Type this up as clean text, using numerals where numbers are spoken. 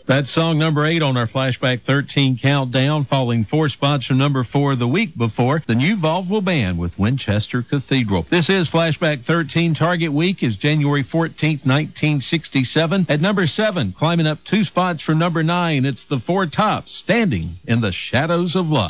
That's song number 8 on our Flashback 13 countdown, falling 4 spots from number 4 the week before, the New Vaudeville Band with Winchester Cathedral. This is Flashback 13. Target week is January 14th, 1967. At number 7, climbing up 2 spots from number 9, it's the Four Tops, Standing in the Shadows of Love.